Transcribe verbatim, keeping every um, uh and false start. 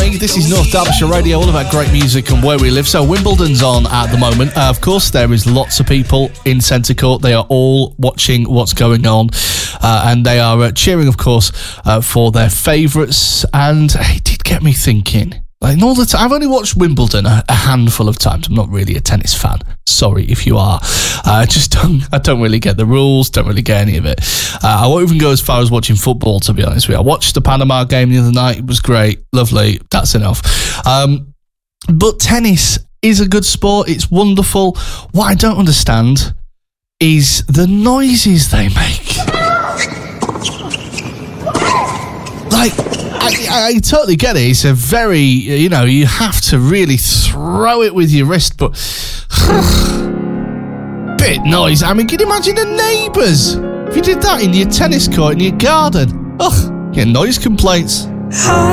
Hey, this is North Derbyshire Radio, all about great music and where we live. So Wimbledon's on at the moment. Uh, of course, there is lots of people in centre court. They are all watching what's going on, uh, and they are uh, cheering, of course, uh, for their favourites. And it did get me thinking. Like all the time, I've only watched Wimbledon a, a handful of times. I'm not really a tennis fan. Sorry if you are. Uh, I just don't. I don't really get the rules. Don't really get any of it. Uh, I won't even go as far as watching football, to be honest with you. I watched the Panama game the other night. It was great, lovely. That's enough. Um, but tennis is a good sport. It's wonderful. What I don't understand is the noises they make. Like. I, I totally get it. It's a very, you know, you have to really throw it with your wrist, but bit noise. I mean, can you imagine the neighbours if you did that in your tennis court in your garden? Ugh, get noise complaints.